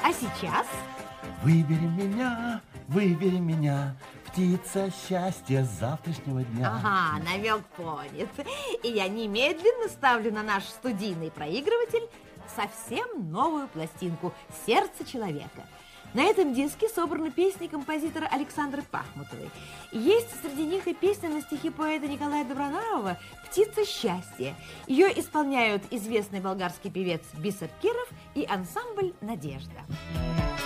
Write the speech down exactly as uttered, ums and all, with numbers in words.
А сейчас? Выбери меня, выбери меня, птица счастья завтрашнего дня. Ага, намек понят. И я немедленно ставлю на наш студийный проигрыватель совсем новую пластинку «Сердце человека». На этом диске собраны песни композитора Александры Пахмутовой. Есть среди них и песня на стихи поэта Николая Добронравова «Птица счастья». Ее исполняют известный болгарский певец Бисер Киров и ансамбль «Надежда».